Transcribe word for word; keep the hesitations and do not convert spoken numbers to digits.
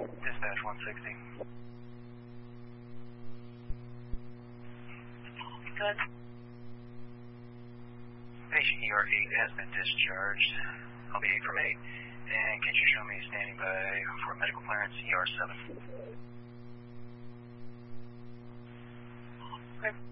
Dispatch one sixty. Good. Patient E R eight has been discharged. I'll be eight from eight. And can you show me standing by for medical clearance E R seven? Okay.